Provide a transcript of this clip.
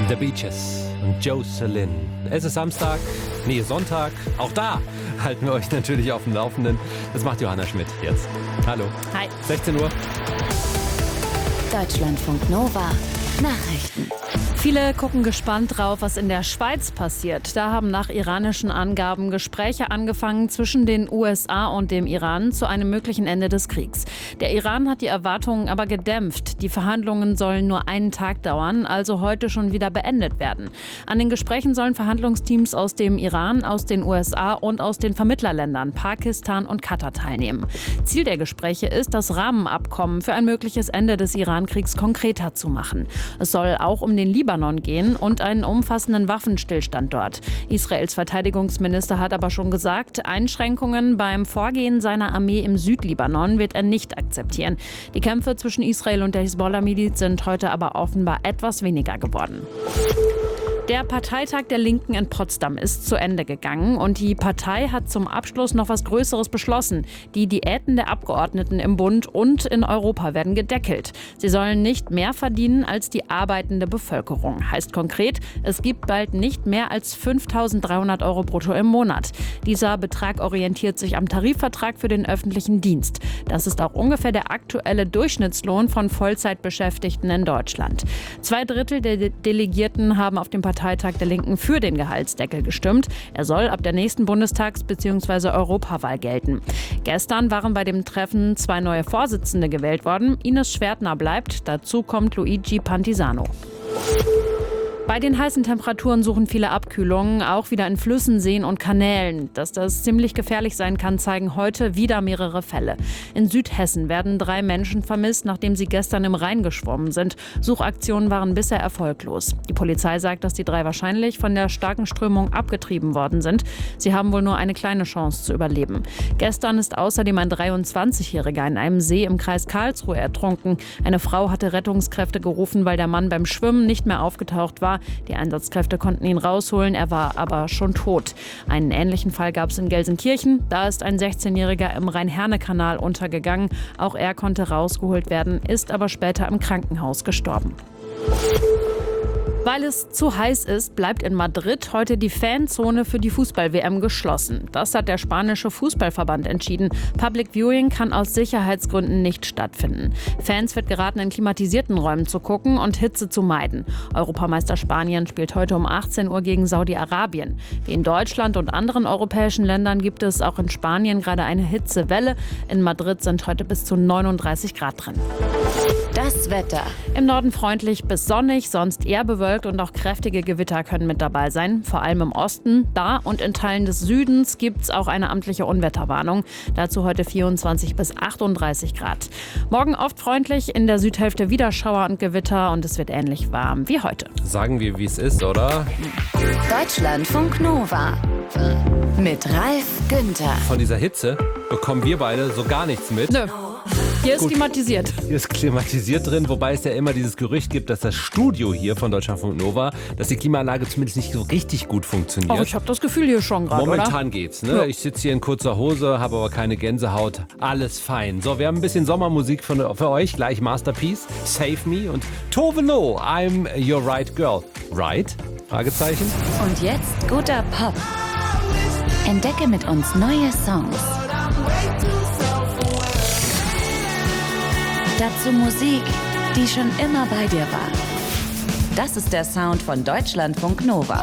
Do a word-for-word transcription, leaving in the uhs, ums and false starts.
The Beaches und Jocelyn. Es ist Samstag, nee, Sonntag. Auch da halten wir euch natürlich auf dem Laufenden. Das macht Johanna Schmidt jetzt. Hallo. Hi. sechzehn Uhr. Deutschlandfunk Nova. Nachrichten. Viele gucken gespannt drauf, was in der Schweiz passiert. Da haben nach iranischen Angaben Gespräche angefangen zwischen den U S A und dem Iran zu einem möglichen Ende des Kriegs. Der Iran hat die Erwartungen aber gedämpft. Die Verhandlungen sollen nur einen Tag dauern, also heute schon wieder beendet werden. An den Gesprächen sollen Verhandlungsteams aus dem Iran, aus den U S A und aus den Vermittlerländern Pakistan und Katar teilnehmen. Ziel der Gespräche ist, das Rahmenabkommen für ein mögliches Ende des Iran-Kriegs konkreter zu machen. Es soll auch um den Libanon gehen und einen umfassenden Waffenstillstand dort. Israels Verteidigungsminister hat aber schon gesagt, Einschränkungen beim Vorgehen seiner Armee im Südlibanon wird er nicht akzeptieren. Die Kämpfe zwischen Israel und der Hisbollah-Miliz sind heute aber offenbar etwas weniger geworden. Der Parteitag der Linken in Potsdam ist zu Ende gegangen und die Partei hat zum Abschluss noch was Größeres beschlossen. Die Diäten der Abgeordneten im Bund und in Europa werden gedeckelt. Sie sollen nicht mehr verdienen als die arbeitende Bevölkerung. Heißt konkret, es gibt bald nicht mehr als fünftausenddreihundert Euro brutto im Monat. Dieser Betrag orientiert sich am Tarifvertrag für den öffentlichen Dienst. Das ist auch ungefähr der aktuelle Durchschnittslohn von Vollzeitbeschäftigten in Deutschland. Zwei Drittel der De- Delegierten haben auf dem Parteitag der Linken für den Gehaltsdeckel gestimmt. Er soll ab der nächsten Bundestags- bzw. Europawahl gelten. Gestern waren bei dem Treffen zwei neue Vorsitzende gewählt worden. Ines Schwertner bleibt, dazu kommt Luigi Pantisano. Bei den heißen Temperaturen suchen viele Abkühlungen, auch wieder in Flüssen, Seen und Kanälen. Dass das ziemlich gefährlich sein kann, zeigen heute wieder mehrere Fälle. In Südhessen werden drei Menschen vermisst, nachdem sie gestern im Rhein geschwommen sind. Suchaktionen waren bisher erfolglos. Die Polizei sagt, dass die drei wahrscheinlich von der starken Strömung abgetrieben worden sind. Sie haben wohl nur eine kleine Chance zu überleben. Gestern ist außerdem ein dreiundzwanzigjähriger in einem See im Kreis Karlsruhe ertrunken. Eine Frau hatte Rettungskräfte gerufen, weil der Mann beim Schwimmen nicht mehr aufgetaucht war. Die Einsatzkräfte konnten ihn rausholen, er war aber schon tot. Einen ähnlichen Fall gab es in Gelsenkirchen. Da ist ein sechzehnjähriger im Rhein-Herne-Kanal untergegangen. Auch er konnte rausgeholt werden, ist aber später im Krankenhaus gestorben. Weil es zu heiß ist, bleibt in Madrid heute die Fanzone für die Fußball-W M geschlossen. Das hat der spanische Fußballverband entschieden. Public Viewing kann aus Sicherheitsgründen nicht stattfinden. Fans wird geraten, in klimatisierten Räumen zu gucken und Hitze zu meiden. Europameister Spanien spielt heute um achtzehn Uhr gegen Saudi-Arabien. Wie in Deutschland und anderen europäischen Ländern gibt es auch in Spanien gerade eine Hitzewelle. In Madrid sind heute bis zu neununddreißig Grad drin. Das Wetter. Im Norden freundlich bis sonnig, sonst eher bewölkt und auch kräftige Gewitter können mit dabei sein. Vor allem im Osten. Da und in Teilen des Südens gibt es auch eine amtliche Unwetterwarnung. Dazu heute vierundzwanzig bis achtunddreißig Grad. Morgen oft freundlich, in der Südhälfte wieder Schauer und Gewitter und es wird ähnlich warm wie heute. Sagen wir, wie es ist, oder? Deutschlandfunk Nova. Mit Ralf Günther. Von dieser Hitze bekommen wir beide so gar nichts mit. Nö. Hier ist Gut. klimatisiert. Hier ist klimatisiert drin, wobei es ja immer dieses Gerücht gibt, dass das Studio hier von Deutschlandfunk Nova, dass die Klimaanlage zumindest nicht so richtig gut funktioniert. Aber ich habe das Gefühl hier schon gerade, oder? Momentan geht's, ne? Ja. Ich sitze hier in kurzer Hose, habe aber keine Gänsehaut. Alles fein. So, wir haben ein bisschen Sommermusik für, für euch. Gleich Masterpiece, Save Me und Tove Lo, I'm Your Right Girl. Right? Fragezeichen. Und jetzt guter Pop. Entdecke mit uns neue Songs. Dazu Musik, die schon immer bei dir war. Das ist der Sound von Deutschlandfunk Nova.